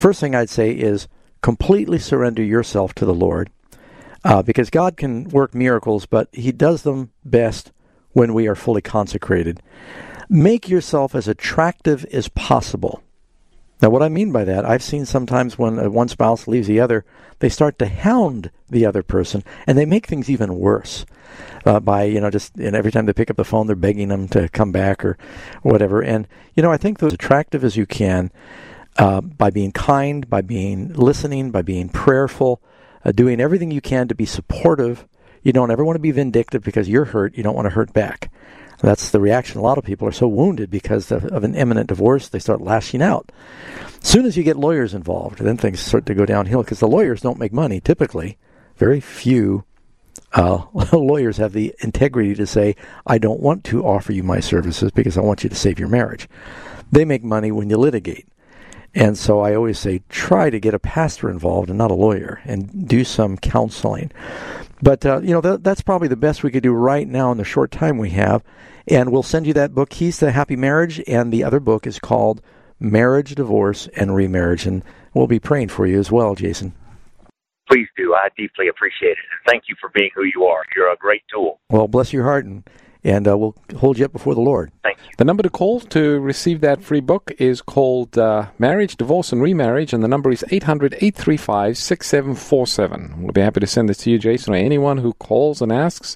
First thing I'd say is completely surrender yourself to the Lord, because God can work miracles, but He does them best when we are fully consecrated. Make yourself as attractive as possible. Now, what I mean by that, I've seen sometimes when one spouse leaves the other, they start to hound the other person, and they make things even worse by, and every time they pick up the phone, they're begging them to come back or whatever. And, I think those attractive as you can, by being kind, by being listening, by being prayerful, doing everything you can to be supportive. You don't ever want to be vindictive because you're hurt. You don't want to hurt back. That's the reaction. A lot of people are so wounded because of an imminent divorce, they start lashing out. As soon as you get lawyers involved, then things start to go downhill because the lawyers don't make money, typically. Very few lawyers have the integrity to say, I don't want to offer you my services because I want you to save your marriage. They make money when you litigate. And so I always say, try to get a pastor involved and not a lawyer, and do some counseling. But, that's probably the best we could do right now in the short time we have. And we'll send you that book, Keys to Happy Marriage, and the other book is called Marriage, Divorce, and Remarriage. And we'll be praying for you as well, Jason. Please do. I deeply appreciate it. And thank you for being who you are. You're a great tool. Well, bless your heart, and we'll hold you up before the Lord. Thank you. The number to call to receive that free book is called Marriage, Divorce, and Remarriage, and the number is 800-835-6747. We'll be happy to send this to you, Jason, or anyone who calls and asks.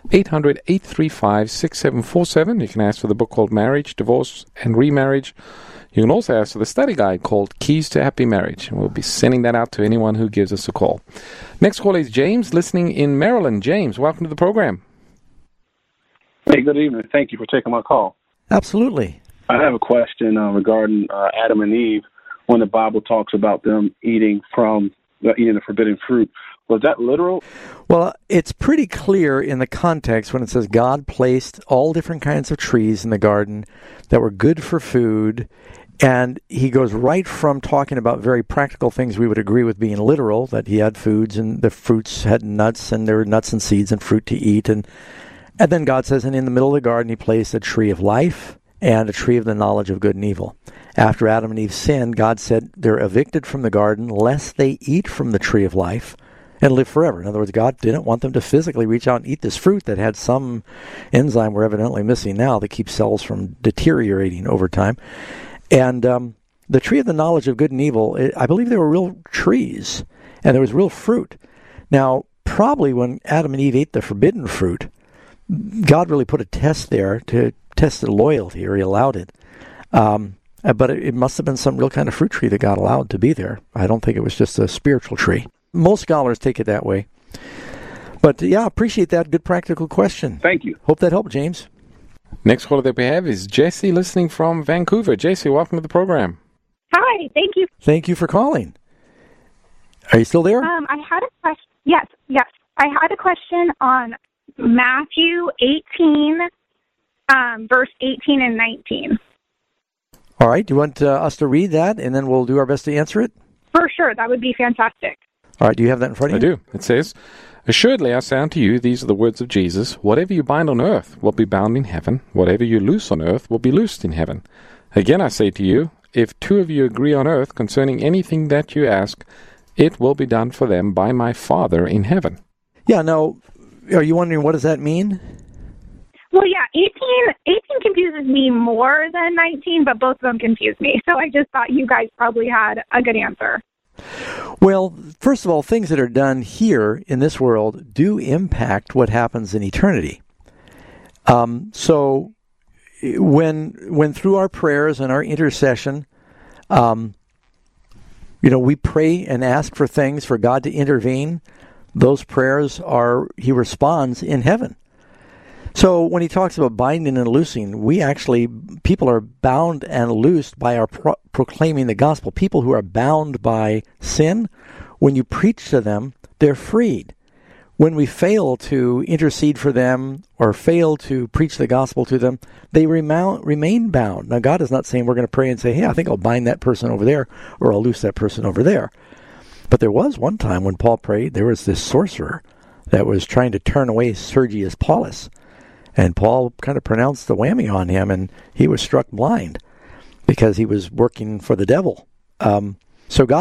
800-835-6747. You can ask for the book called Marriage, Divorce, and Remarriage. You can also ask for the study guide called Keys to Happy Marriage, and we'll be sending that out to anyone who gives us a call. Next call is James, listening in Maryland. James, welcome to the program. Hey, good evening. Thank you for taking my call. Absolutely. I have a question regarding Adam and Eve when the Bible talks about them eating the forbidden fruit. Was that literal? Well, it's pretty clear in the context when it says God placed all different kinds of trees in the garden that were good for food, and he goes right from talking about very practical things we would agree with being literal, that he had foods and the fruits had nuts and there were nuts and seeds and fruit to eat, and then God says, and in the middle of the garden he placed a tree of life and a tree of the knowledge of good and evil. After Adam and Eve sinned, God said they're evicted from the garden lest they eat from the tree of life and live forever. In other words, God didn't want them to physically reach out and eat this fruit that had some enzyme we're evidently missing now that keeps cells from deteriorating over time. And the tree of the knowledge of good and evil, I believe they were real trees, and there was real fruit. Now, probably when Adam and Eve ate the forbidden fruit, God really put a test there to test their loyalty, or he allowed it. But it must have been some real kind of fruit tree that God allowed to be there. I don't think it was just a spiritual tree. Most scholars take it that way. But, yeah, appreciate that. Good practical question. Thank you. Hope that helped, James. Next caller that we have is Jesse, listening from Vancouver. Jesse, welcome to the program. Hi, thank you. Thank you for calling. Are you still there? I had a question. Yes. I had a question on Matthew 18, verse 18 and 19. All right. Do you want us to read that, and then we'll do our best to answer it? For sure. That would be fantastic. All right. Do you have that in front of you? I do. It says, Assuredly I say unto you, these are the words of Jesus, whatever you bind on earth will be bound in heaven, whatever you loose on earth will be loosed in heaven. Again I say to you, if two of you agree on earth concerning anything that you ask, it will be done for them by my Father in heaven. Yeah, now, are you wondering what does that mean? Well, yeah, 18 confuses me more than 19, but both of them confuse me. So I just thought you guys probably had a good answer. Well, first of all, things that are done here in this world do impact what happens in eternity. So when through our prayers and our intercession, we pray and ask for things for God to intervene, those prayers he responds in heaven. So when he talks about binding and loosing, people are bound and loosed by our proclaiming the gospel. People who are bound by sin, when you preach to them, they're freed. When we fail to intercede for them or fail to preach the gospel to them, they remain bound. Now, God is not saying we're going to pray and say, hey, I think I'll bind that person over there or I'll loose that person over there. But there was one time when Paul prayed, there was this sorcerer that was trying to turn away Sergius Paulus. And Paul kind of pronounced the whammy on him, and he was struck blind because he was working for the devil. So God